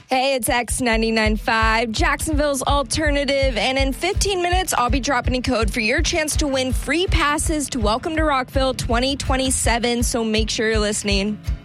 Hey, it's X99.5, Jacksonville's alternative. And in 15 minutes, I'll be dropping a code for your chance to win free passes to Welcome to Rockville 2027. So make sure you're listening.